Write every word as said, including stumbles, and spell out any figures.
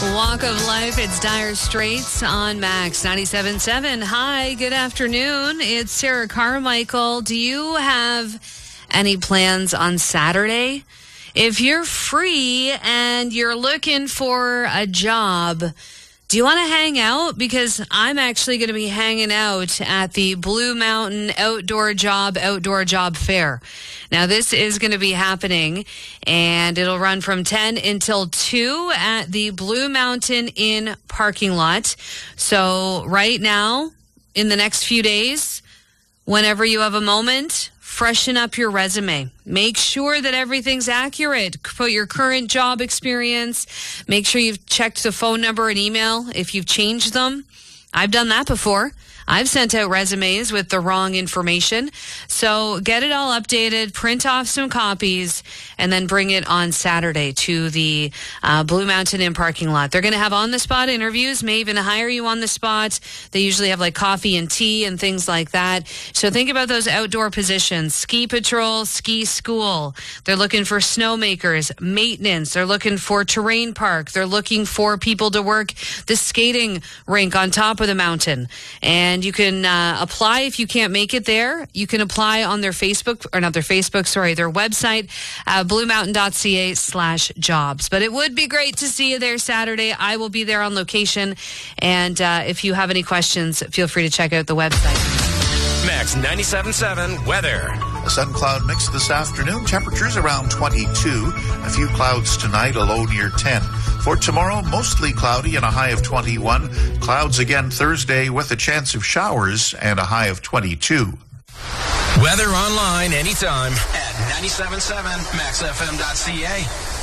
Walk of Life, it's Dire Straits on Max ninety-seven point seven. Hi, good afternoon. It's Sarah Carmichael. Do you have any plans on Saturday? If you're free and you're looking for a job, do you want to hang out? Because I'm actually going to be hanging out at the Blue Mountain Outdoor Job Outdoor Job Fair. Now, this is going to be happening, and it'll run from ten until two at the Blue Mountain Inn parking lot. So right now, in the next few days, whenever you have a moment, freshen up your resume. Make sure that everything's accurate. Put your current job experience. Make sure you've checked the phone number and email if you've changed them. I've done that before. I've sent out resumes with the wrong information. So get it all updated, print off some copies, and then bring it on Saturday to the uh, Blue Mountain Inn parking lot. They're going to have on-the-spot interviews, may even hire you on the spot. They usually have like coffee and tea and things like that. So think about those outdoor positions. Ski patrol, ski school. They're looking for snowmakers, maintenance. They're looking for terrain park. They're looking for people to work the skating rink on top of the mountain. And And you can uh, apply if you can't make it there. You can apply on their Facebook, or not their Facebook, sorry, their website, uh, bluemountain.ca slash jobs. But it would be great to see you there Saturday. I will be there on location. And uh, if you have any questions, feel free to check out the website. Max ninety-seven point seven weather. A sun cloud mix this afternoon. Temperatures around twenty-two. A few clouds tonight, a low near ten. For tomorrow, mostly cloudy and a high of twenty-one. Clouds again Thursday with a chance of showers and a high of twenty-two. Weather online anytime at ninety-seven point seven max f m dot c a.